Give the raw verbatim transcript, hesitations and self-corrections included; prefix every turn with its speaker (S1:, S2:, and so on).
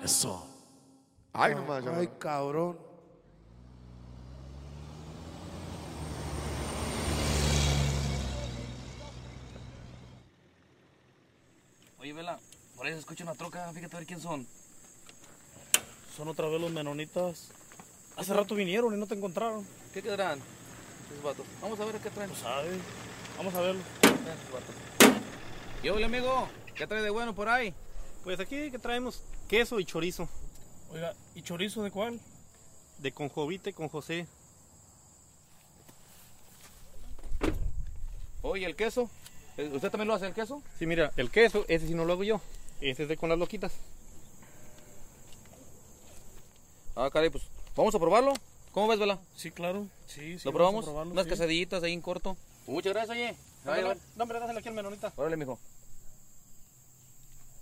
S1: Eso.
S2: Ay, nomás.
S1: Ay, cabrón.
S3: Oye, Vela, por ahí se escucha una troca, fíjate a ver quién son.
S4: Son otra vez los menonitas. Hace rato vinieron y no te encontraron.
S3: ¿Qué quedarán esos vatos? Vamos a ver qué traen.
S4: No sabes. Vamos a verlo.
S3: Traen esos vatos. Y hola, amigo, ¿qué trae de bueno por ahí?
S4: Pues aquí que traemos queso y chorizo.
S5: Oiga, ¿y chorizo de cuál?
S4: De conjovite con José.
S3: Oye, ¿el queso? ¿Usted también lo hace el queso?
S4: Sí, mira, el queso, ese sí no lo hago yo. Ese es de con las loquitas.
S3: Ah, caray, pues vamos a probarlo. ¿Cómo ves, Vela?
S5: Sí, claro. Sí, sí.
S3: ¿Lo
S5: vamos a
S3: probamos?
S5: probarlo,
S3: Unas
S5: sí.
S3: quesadillitas ahí en corto. Muchas gracias, oye.
S4: No, hombre, dásela aquí al menonita.
S3: Órale, mijo.